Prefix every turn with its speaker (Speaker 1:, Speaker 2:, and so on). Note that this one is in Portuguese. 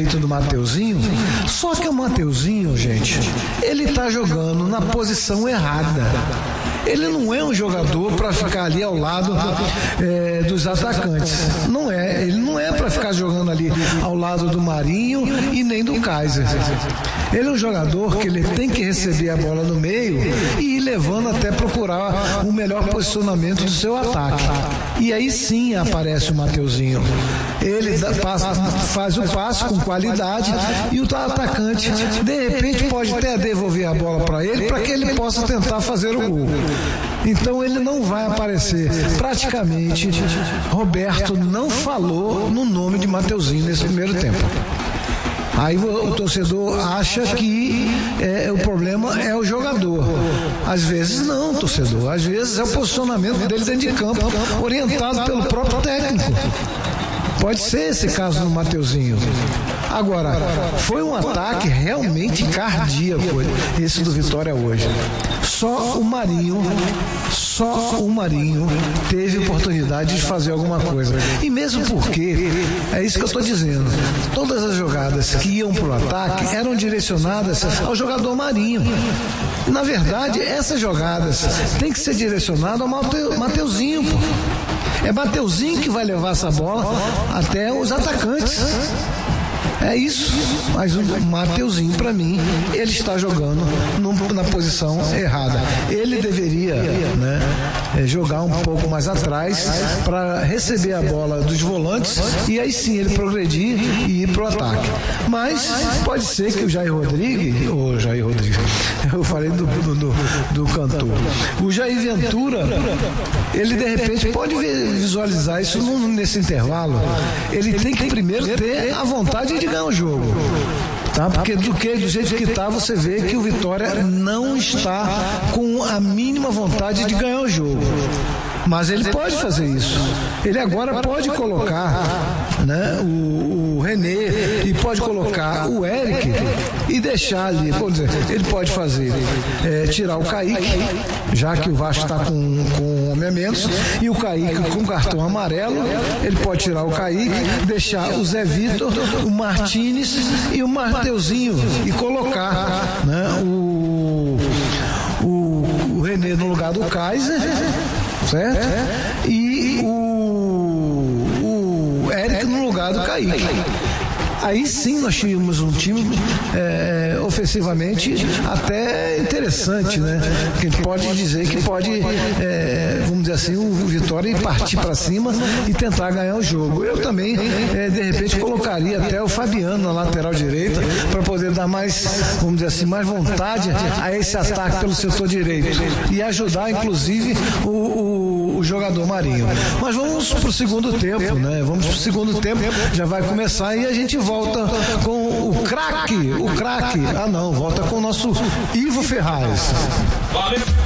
Speaker 1: respeito do Mateuzinho, só que o Mateuzinho, gente, ele tá jogando na posição errada. Ele não é um jogador para ficar ali ao lado dos atacantes. Não é. Ele não é para ficar jogando ali ao lado do Marinho e nem do Kaiser. Ele é um jogador que ele tem que receber a bola no meio e ir levando até procurar o melhor posicionamento do seu ataque. E aí sim aparece o Mateuzinho. Ele faz o passe com qualidade e o atacante, de repente, pode até devolver a bola para ele para que ele possa tentar fazer o gol. Então ele não vai aparecer. Praticamente, Roberto não falou no nome de Mateuzinho nesse primeiro tempo. Aí o torcedor acha que o problema é o jogador. Às vezes não, torcedor. Às vezes é o posicionamento dele dentro de campo, orientado pelo próprio técnico. Pode ser esse caso do Mateuzinho. Agora, foi um ataque realmente cardíaco esse do Vitória hoje. Só o Marinho teve oportunidade de fazer alguma coisa. E mesmo porque, é isso que eu estou dizendo, todas as jogadas que iam para o ataque eram direcionadas ao jogador Marinho. Na verdade, essas jogadas têm que ser direcionadas ao Mateuzinho, pô. É Mateuzinho que vai levar essa bola até os atacantes. É isso, mas o Mateuzinho, para mim, ele está jogando na posição errada. Ele deveria jogar um pouco mais atrás para receber a bola dos volantes e aí sim ele progredir e ir para o ataque. Mas pode ser que o Jair Rodrigues, eu falei do cantor, o Jair Ventura, ele de repente pode visualizar isso nesse intervalo. Ele tem que primeiro ter a vontade de ganhar o jogo, tá? Porque do jeito que está, você vê que o Vitória não está com a mínima vontade de ganhar o jogo. Mas ele pode fazer isso. Ele agora pode colocar o René e pode colocar o Eric e deixar ali. Vou dizer, ele pode fazer tirar o Kaique, já que o Vasco está com um homem a menos, e o Kaique com cartão amarelo. Ele pode tirar o Kaique, deixar o Zé Vitor, o Martínez e o Mateuzinho e colocar o René no lugar do Kaiser, certo? E o Eric no lugar do Kaique. Aí sim nós tínhamos um time ofensivamente até interessante, né? Que a gente pode dizer que pode, vamos dizer assim, o Vitória ir partir para cima e tentar ganhar o jogo. Eu também, de repente, colocaria até o Fabiano na lateral direita para poder dar mais, vamos dizer assim, mais vontade a esse ataque pelo setor direito e ajudar, inclusive, o jogador Marinho. Mas vamos para o segundo tempo, né? Vamos para o segundo tempo, já vai começar e a gente volta com o craque. Ah não, volta com o nosso Ivo Ferraz.